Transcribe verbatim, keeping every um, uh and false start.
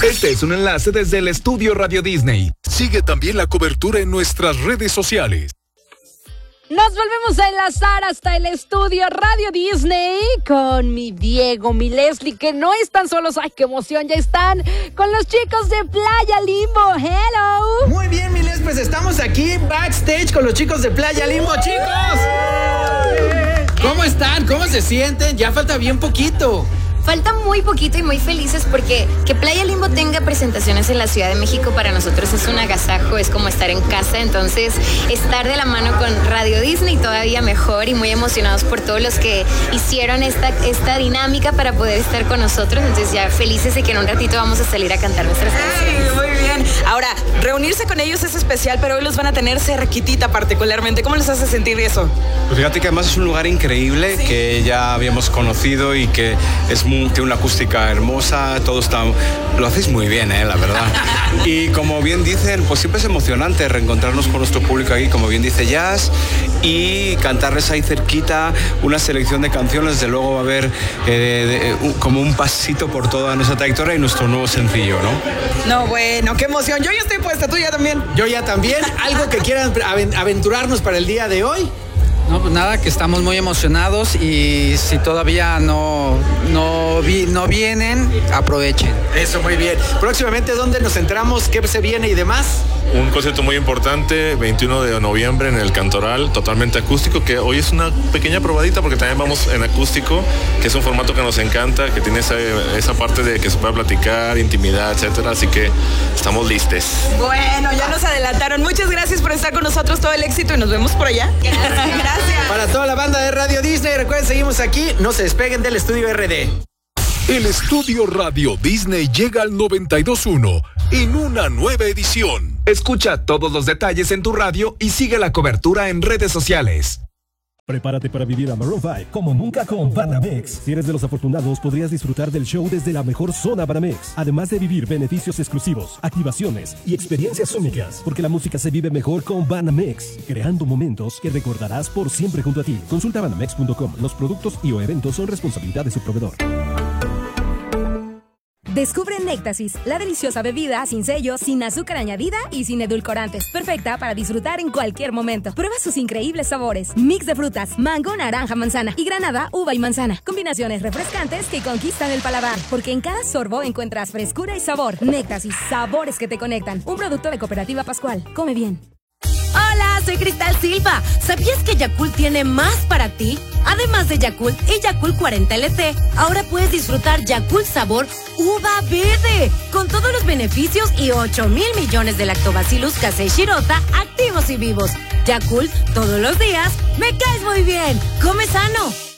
Este es un enlace desde el estudio Radio Disney. Sigue también la cobertura en nuestras redes sociales. Nos volvemos a enlazar hasta el estudio Radio Disney con mi Diego, mi Leslie, que no están solos. ¡Ay, qué emoción! Ya están con los chicos de Playa Limbo. ¡Hello! Muy bien, mi Les, pues estamos aquí backstage con los chicos de Playa Limbo, chicos. ¿Cómo están? ¿Cómo se sienten? Ya falta bien poquito. Falta muy poquito y muy felices porque que Playa Limbo tenga presentaciones en la Ciudad de México para nosotros es un agasajo, es como estar en casa. Entonces, estar de la mano con Radio Disney todavía mejor y muy emocionados por todos los que hicieron esta, esta dinámica para poder estar con nosotros. Entonces, ya felices de que en un ratito vamos a salir a cantar nuestras canciones. Ay, muy bien. Ahora, reunirse con ellos es especial, pero hoy los van a tener cerquitita particularmente. ¿Cómo les hace sentir eso? Pues fíjate que además es un lugar increíble, ¿sí?, que ya habíamos conocido y que es muy, tiene una acústica hermosa, todo está... Lo hacéis muy bien, ¿eh? La verdad. Y como bien dicen, pues siempre es emocionante reencontrarnos con nuestro público aquí, como bien dice Jazz, y cantarles ahí cerquita una selección de canciones. Desde luego va a haber eh, de, uh, como un pasito por toda nuestra trayectoria y nuestro nuevo sencillo, ¿no? No, bueno, qué emoción. Yo ya estoy puesta, tú ya también. Yo ya también. ¿Algo que quieran aventurarnos para el día de hoy? No, pues nada, que estamos muy emocionados y si todavía no, no, vi, no vienen, aprovechen. Eso, muy bien. Próximamente, ¿dónde nos centramos? ¿Qué se viene y demás? Un concierto muy importante, veintiuno de noviembre en el Cantoral, totalmente acústico, que hoy es una pequeña probadita porque también vamos en acústico, que es un formato que nos encanta, que tiene esa, esa parte de que se pueda platicar, intimidad, etcétera, así que estamos listos. Bueno, ya nos adelantaron. Muchas gracias por estar con nosotros, todo el éxito y nos vemos por allá. Gracias. Para toda la banda de Radio Disney, recuerden, seguimos aquí, no se despeguen del estudio R D. El estudio Radio Disney llega al noventa y dos punto uno en una nueva edición. Escucha todos los detalles en tu radio y sigue la cobertura en redes sociales. Prepárate para vivir a Maroon cinco como nunca con Banamex. Si eres de los afortunados, podrías disfrutar del show desde la mejor zona Banamex. Además de vivir beneficios exclusivos, activaciones y experiencias únicas. Porque la música se vive mejor con Banamex, creando momentos que recordarás por siempre junto a ti. Consulta banamex punto com. Los productos y o eventos son responsabilidad de su proveedor. Descubre Néctasis, la deliciosa bebida sin sellos, sin azúcar añadida y sin edulcorantes. Perfecta para disfrutar en cualquier momento. Prueba sus increíbles sabores. Mix de frutas, mango, naranja, manzana y granada, uva y manzana. Combinaciones refrescantes que conquistan el paladar. Porque en cada sorbo encuentras frescura y sabor. Néctasis, sabores que te conectan. Un producto de Cooperativa Pascual. Come bien. Hola, soy Cristal Silva. ¿Sabías que Yakult tiene más para ti? Además de Yakult y Yakult cuarenta L T, ahora puedes disfrutar Yakult sabor uva verde, con todos los beneficios y ocho mil millones de lactobacillus casei shirota activos y vivos. Yakult, todos los días, me caes muy bien. Come sano.